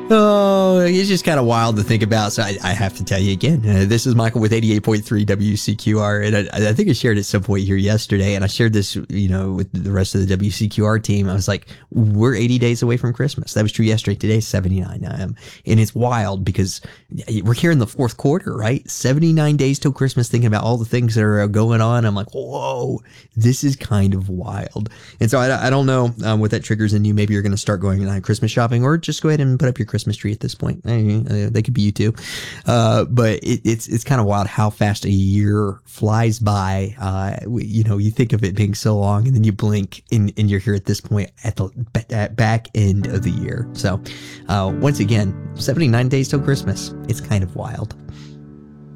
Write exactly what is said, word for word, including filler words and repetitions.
Oh, it's just kind of wild to think about. So I, I have to tell you again, uh, this is Michael with eighty-eight point three W C Q R. And I, I think I shared it at some point here yesterday. And I shared this, you know, with the rest of the W C Q R team. I was like, we're eighty days away from Christmas. That was true yesterday. Today's seventy-nine. Um, and it's wild because we're here in the fourth quarter, right? seventy-nine days till Christmas, thinking about all the things that are going on. I'm like, whoa, this is kind of wild. And so I, I don't know um, what that triggers in you. Maybe you're going to start going on Christmas shopping, or just go ahead and put up your Christmas tree at this point. Uh, they could be you too. Uh, but it, it's it's kind of wild how fast a year flies by. Uh, you know, you think of it being so long, and then you blink, and, and you're here at this point at the at back end of the year. So uh, once again, seventy-nine days till Christmas. It's kind of wild.